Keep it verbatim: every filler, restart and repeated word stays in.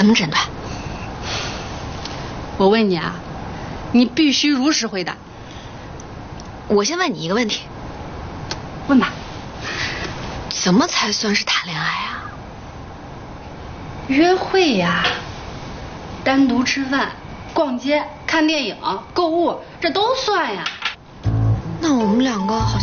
怎么诊断？ 我问你啊，你必须如实回答。 我先问你一个问题。 问吧。 怎么才算是谈恋爱啊？ 约会呀，单独吃饭、逛街、看电影、购物，这都算呀。 那我们两个好像。